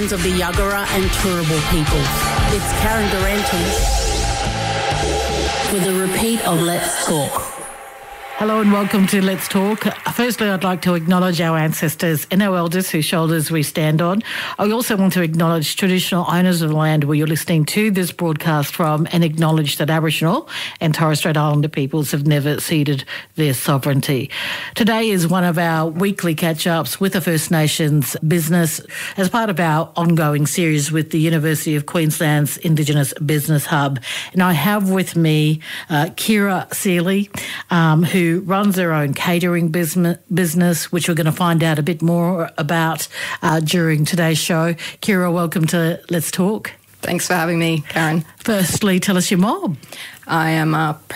sounds of the Yagara and Turrbal peoples. It's Karen Durante with a repeat of Let's Talk. Hello and welcome to Let's Talk. Firstly, I'd like to acknowledge our ancestors and our elders whose shoulders we stand on. I also want to acknowledge traditional owners of the land where you're listening to this broadcast from and acknowledge that Aboriginal and Torres Strait Islander peoples have never ceded their sovereignty. Today is one of our weekly catch-ups with the First Nations business as part of our ongoing series with the University of Queensland's Indigenous Business Hub. And I have with me Kira Seeley, who runs their own catering business, which we're going to find out a bit more about during today's show. Kira, welcome to Let's Talk. Thanks for having me, Karen. Firstly, tell us your mob. I am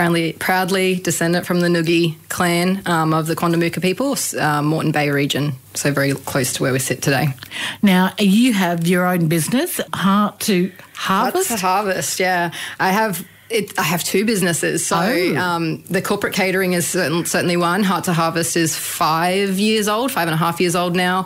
proudly descendant from the Ngugi clan of the Quandamooka people, Moreton Bay region, so very close to where we sit today. Now, you have your own business, Heart to Harvest? Heart to Harvest, yeah. I have two businesses. So the corporate catering is certainly one. Heart to Harvest is 5.5 years old now.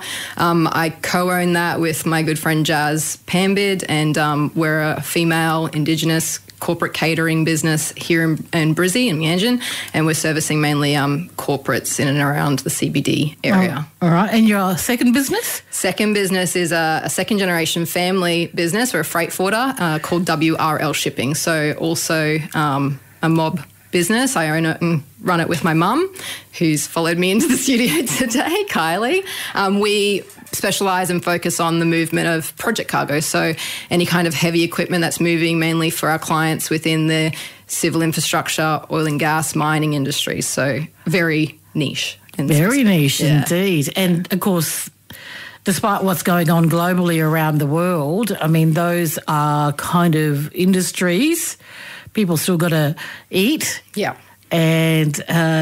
I co-own that with my good friend Jazz Pambid, and we're a female Indigenous corporate catering business here in Brizzy and Mianjin, and we're servicing mainly corporates in and around the CBD area. All right. And your second business? Second business is a second-generation family business. We're a freight forwarder called WRL Shipping. So also a mob business. I own it and run it with my mum, who's followed me into the studio today, Kylie. We specialise and focus on the movement of project cargo, so any kind of heavy equipment that's moving mainly for our clients within the civil infrastructure, oil and gas, mining industries. So very niche. Very niche indeed. And of course, despite what's going on globally around the world, I mean, those are kind of industries. People still got to eat. Yeah. And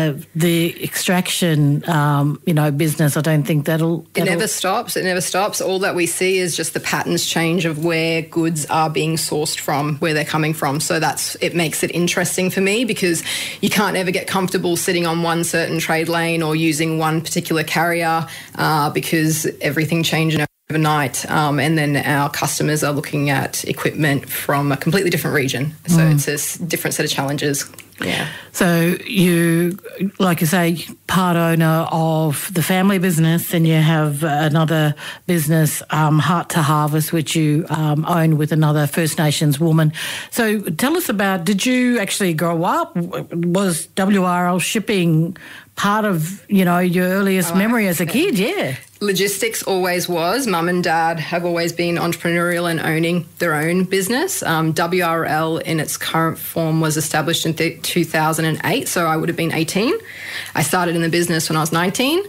the extraction, business, I don't think that'll... It never stops. It never stops. All that we see is just the patterns change of where goods are being sourced from, where they're coming from. So it makes it interesting for me, because you can't ever get comfortable sitting on one certain trade lane or using one particular carrier because everything changes overnight, and then our customers are looking at equipment from a completely different region. So it's a different set of challenges. Yeah. So you, like you say, part owner of the family business, and you have another business, Heart to Harvest, which you own with another First Nations woman. So tell us about, did you actually grow up? Was WRL Shipping part of, your earliest memory as a kid? Yeah. Logistics always was. Mum and Dad have always been entrepreneurial and owning their own business. WRL in its current form was established in 2008, so I would have been 18. I started in the business when I was 19,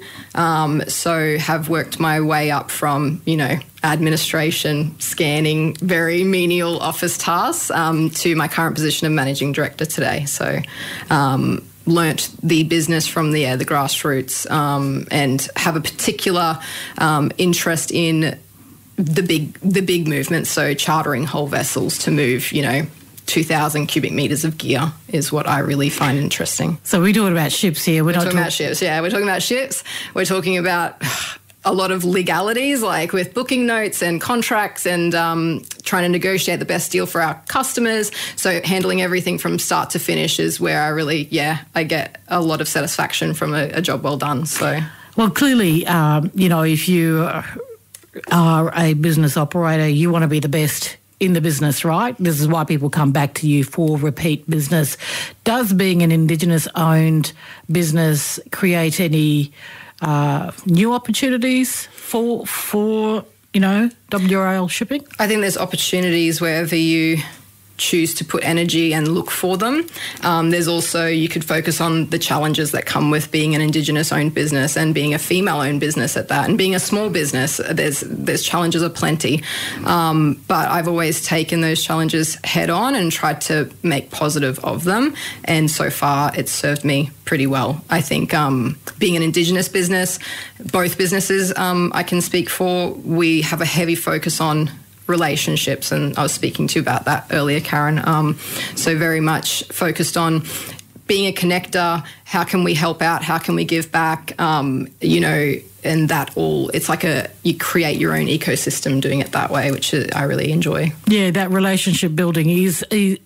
so have worked my way up from, administration, scanning, very menial office tasks to my current position of managing director today. So learnt the business from the grassroots, and have a particular interest in the big movements. So chartering whole vessels to move, 2,000 cubic metres of gear is what I really find interesting. So we're talking about ships here. We're talking about ships, yeah. We're talking about ships. We're talking about a lot of legalities, like with booking notes and contracts and trying to negotiate the best deal for our customers. So handling everything from start to finish is where I really, I get a lot of satisfaction from a job well done. So, well, clearly, if you are a business operator, you want to be the best in the business, right? This is why people come back to you for repeat business. Does being an Indigenous-owned business create any new opportunities for WRL Shipping? I think there's opportunities wherever you choose to put energy and look for them. There's also, you could focus on the challenges that come with being an Indigenous-owned business and being a female-owned business at that, and being a small business. There's challenges aplenty, but I've always taken those challenges head on and tried to make positive of them, and so far it's served me pretty well. I think being an Indigenous business, both businesses I can speak for, we have a heavy focus on relationships, and I was speaking to you about that earlier, Karen. So very much focused on being a connector, how can we help out? How can we give back? And that all, it's like you create your own ecosystem doing it that way, which I really enjoy. Yeah, that relationship building is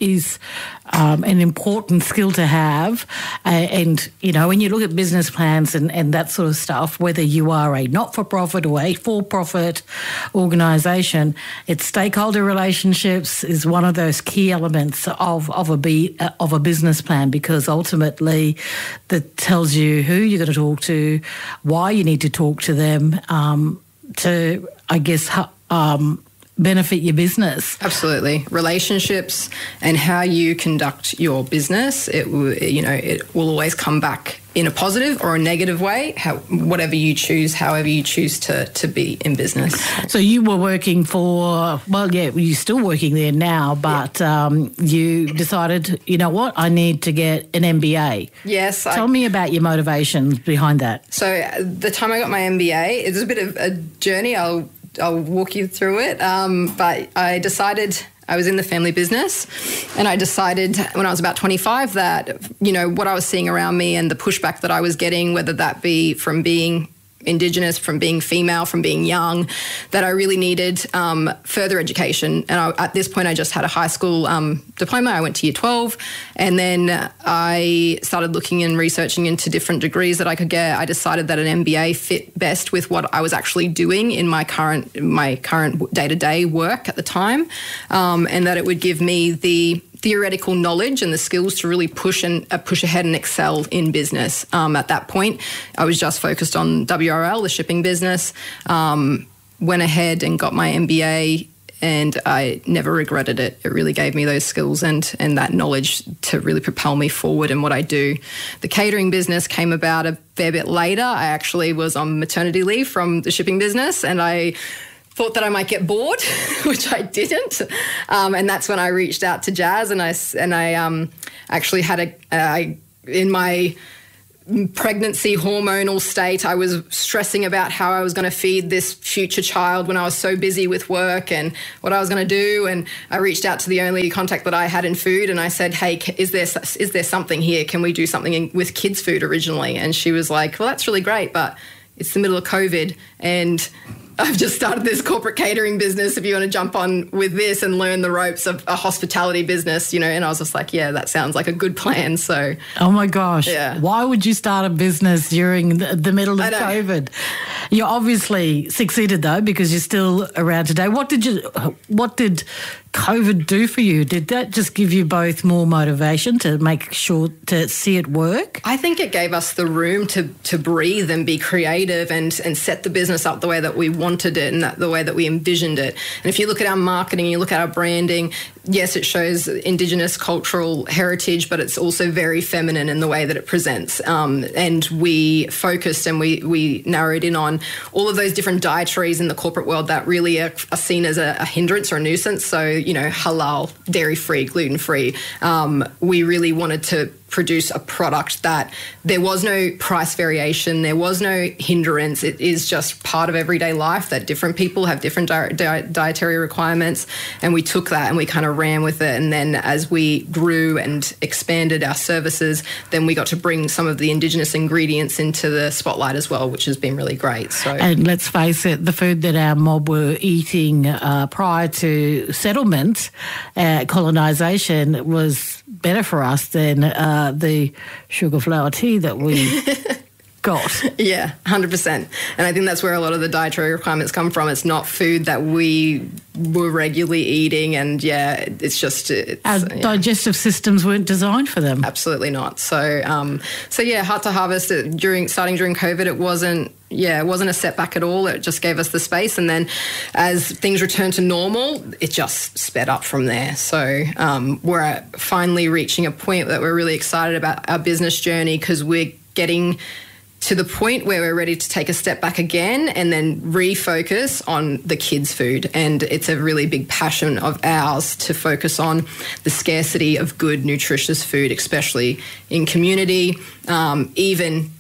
an important skill to have. And, when you look at business plans and that sort of stuff, whether you are a not-for-profit or a for-profit organisation, it's stakeholder relationships is one of those key elements of a business plan, because ultimately that tells you who you're going to talk to, why you need to talk to them to, I guess, benefit your business. Absolutely. Relationships and how you conduct your business, it will always come back in a positive or a negative way, however you choose to be in business. So you were working you're still working there now, but you decided, you know what, I need to get an MBA. Yes. Tell me about your motivations behind that. So the time I got my MBA, it was a bit of a journey. I'll walk you through it. But I decided, I was in the family business, and I decided when I was about 25 that, what I was seeing around me and the pushback that I was getting, whether that be from being Indigenous, from being female, from being young, that I really needed further education. And at this point, I just had a high school diploma. I went to year 12, and then I started looking and researching into different degrees that I could get. I decided that an MBA fit best with what I was actually doing in my current day-to-day work at the time, and that it would give me the theoretical knowledge and the skills to really push ahead and excel in business. At that point, I was just focused on WRL, the shipping business. Went ahead and got my MBA, and I never regretted it. It really gave me those skills and that knowledge to really propel me forward in what I do. The catering business came about a fair bit later. I actually was on maternity leave from the shipping business, and I thought that I might get bored, which I didn't. And that's when I reached out to Jazz, and I actually had in my pregnancy hormonal state, I was stressing about how I was going to feed this future child when I was so busy with work and what I was going to do. And I reached out to the only contact that I had in food, and I said, hey, is there something here? Can we do something with kids' food originally? And she was like, well, that's really great, but it's the middle of COVID, and I've just started this corporate catering business. If you want to jump on with this and learn the ropes of a hospitality business, and I was just like, yeah, that sounds like a good plan. So, oh my gosh, yeah. Why would you start a business during the middle of COVID? You obviously succeeded though, because you're still around today. What did COVID do for you? Did that just give you both more motivation to make sure to see it work? I think it gave us the room to breathe and be creative and set the business up the way that we wanted it and the way that we envisioned it. And if you look at our marketing, you look at our branding, yes, it shows Indigenous cultural heritage, but it's also very feminine in the way that it presents. And we focused and we narrowed in on all of those different dietaries in the corporate world that really are seen as a hindrance or a nuisance. So, halal, dairy-free, gluten-free. We really wanted to produce a product that there was no price variation, there was no hindrance. It is just part of everyday life that different people have different dietary requirements, and we took that and we kind of ran with it. And then as we grew and expanded our services, then we got to bring some of the Indigenous ingredients into the spotlight as well, which has been really great. So, and let's face it, the food that our mob were eating prior to settlement, colonisation, was better for us than the sugar flour tea that we got. Yeah, 100%. And I think that's where a lot of the dietary requirements come from. It's not food that we were regularly eating, and it's just our digestive systems weren't designed for them. Absolutely not. So Heart to Harvest starting during COVID, it wasn't a setback at all. It just gave us the space, and then as things returned to normal, it just sped up from there. So we're finally reaching a point that we're really excited about our business journey, because we're getting to the point where we're ready to take a step back again and then refocus on the kids' food. And it's a really big passion of ours to focus on the scarcity of good, nutritious food, especially in community, even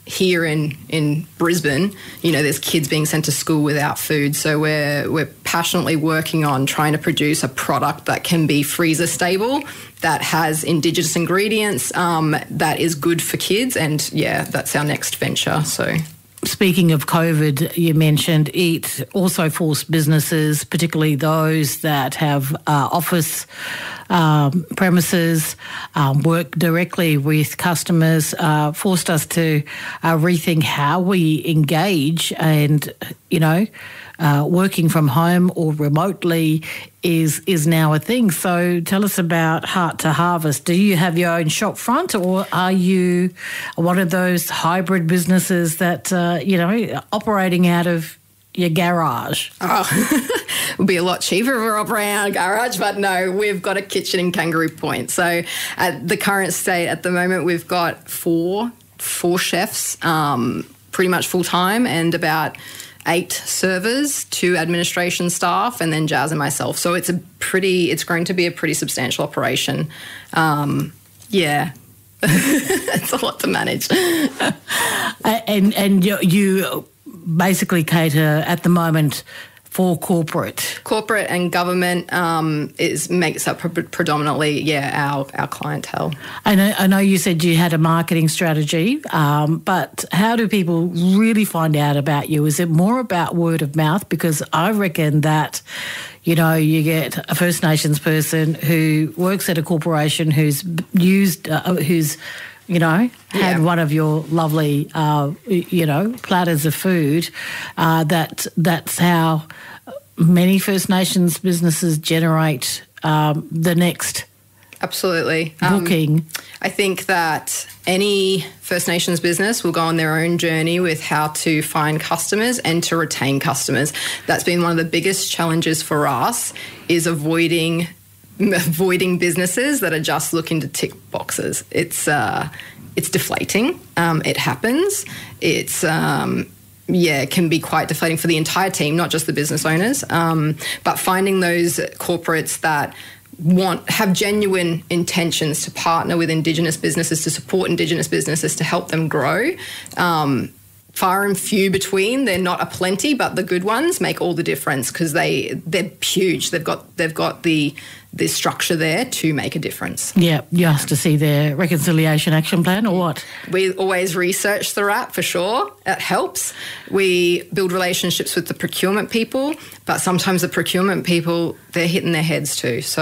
here in Brisbane, you know, there's kids being sent to school without food. So we're passionately working on trying to produce a product that can be freezer stable, that has Indigenous ingredients, that is good for kids. And yeah, that's our next venture. So. Speaking of COVID, you mentioned it also forced businesses, particularly those that have office premises, work directly with customers, forced us to rethink how we engage, and, you know, working from home or remotely is now a thing. So tell us about Heart to Harvest. Do you have your own shop front, or are you one of those hybrid businesses that, you know, operating out of your garage? Oh, it would be a lot cheaper if we were operating out of a garage, but no, we've got a kitchen in Kangaroo Point. So at the current state at the moment, we've got four chefs, pretty much full-time, and about 8 servers, 2 administration staff, and then Jazz and myself. So it's going to be a pretty substantial operation. Yeah. It's a lot to manage. And you basically cater at the moment for corporate and government makes up predominantly, our clientele. I know you said you had a marketing strategy, but how do people really find out about you? Is it more about word of mouth? Because I reckon that, you know, you get a First Nations person who works at a corporation who's you know, had one of your lovely, you know, platters of food. That's how many First Nations businesses generate the next absolutely booking. I think that any First Nations business will go on their own journey with how to find customers and to retain customers. That's been one of the biggest challenges for us, is avoiding businesses that are just looking to tick boxes. It's deflating. It happens. It's it can be quite deflating for the entire team, not just the business owners. But finding those corporates that have genuine intentions to partner with Indigenous businesses, to support Indigenous businesses, to help them grow. Far and few between. They're not a plenty, but the good ones make all the difference, because they're huge. They've got the structure there to make a difference. Yeah, you have to see their reconciliation action plan, or what? We always research the RAP for sure. It helps. We build relationships with the procurement people, but sometimes the procurement people, they're hitting their heads too. So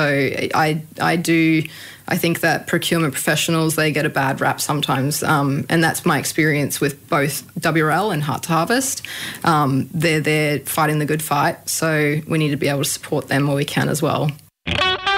I think that procurement professionals, they get a bad rap sometimes, and that's my experience with both WRL and Heart to Harvest. They're fighting the good fight, so we need to be able to support them where we can as well.